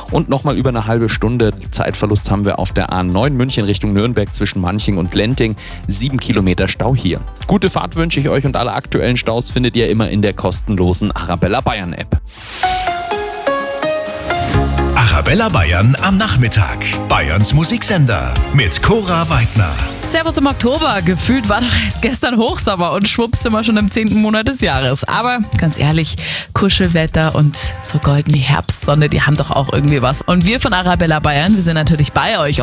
und nochmal über eine halbe Stunde Zeitverlust haben wir auf der A9 München Richtung Nürnberg zwischen Manching und Lenting. 7 Kilometer Stau hier. Gute Fahrt wünsche ich euch und alle aktuellen Staus findet ihr immer in der kostenlosen Arabella Bayern App. Arabella Bayern am Nachmittag. Bayerns Musiksender mit Cora Weidner. Servus im Oktober. Gefühlt war doch erst gestern Hochsommer und schwupps sind wir schon im 10. Monat des Jahres. Aber ganz ehrlich, Kuschelwetter und so goldene Herbstsonne, die haben doch auch irgendwie was. Und wir von Arabella Bayern, wir sind natürlich bei euch.